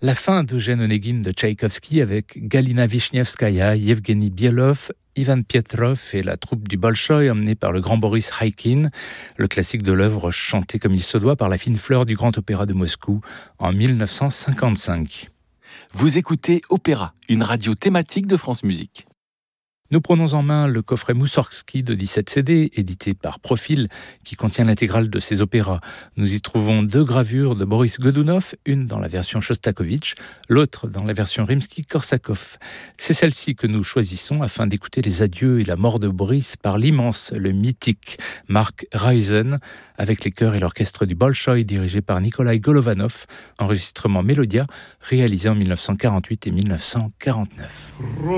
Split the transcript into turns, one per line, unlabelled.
La fin d'Eugène Onegin de Tchaïkovski avec Galina Vichnievskaya, Yevgeny Bielov, Ivan Pietrov et la troupe du Bolchoï emmenée par le grand Boris Haïkine, le classique de l'œuvre chanté comme il se doit par la fine fleur du Grand Opéra de Moscou en 1955.
Vous écoutez Opéra, une radio thématique de France Musique.
Nous prenons en main le coffret Moussorgsky de 17 CD, édité par Profil, qui contient l'intégrale de ses opéras. Nous y trouvons 2 gravures de Boris Godunov, une dans la version Shostakovich, l'autre dans la version Rimsky-Korsakov. C'est celle-ci que nous choisissons afin d'écouter les adieux et la mort de Boris par l'immense, le mythique Mark Reusen, avec les chœurs et l'orchestre du Bolchoï dirigé par Nikolai Golovanov, enregistrement Mélodia, réalisé en 1948 et 1949.